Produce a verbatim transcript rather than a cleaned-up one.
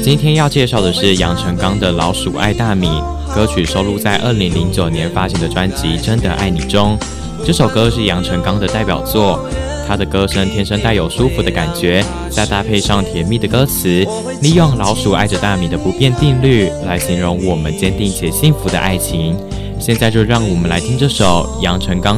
今天要介绍的是杨成刚的《老鼠爱大米》，歌曲收录在二零零九年发行的专辑《真的爱你》中。这首歌是杨成刚的代表作，他的歌声天生带有舒服的感觉，再搭配上甜蜜的歌词，利用老鼠爱着大米的不变定律来形容我们坚定且幸福的爱情。现在就让我们来听这首杨成刚